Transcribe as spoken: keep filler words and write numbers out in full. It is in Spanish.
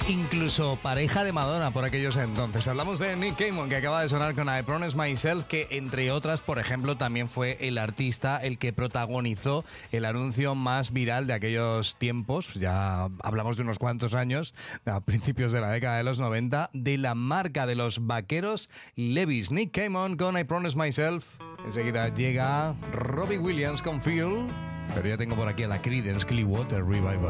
incluso pareja de Madonna por aquellos entonces. Hablamos de Nick Cayman, que acaba de sonar con I Promise Myself, que entre otras, por ejemplo, también fue el artista el que protagonizó el anuncio más viral de aquellos tiempos, ya hablamos de unos cuantos años, a principios de la década de los noventa, de la marca de los vaqueros Levi's. Nick Cayman con I Promise Myself. Enseguida llega Robbie Williams con Feel, pero ya tengo por aquí a la Creedence Clearwater Revival.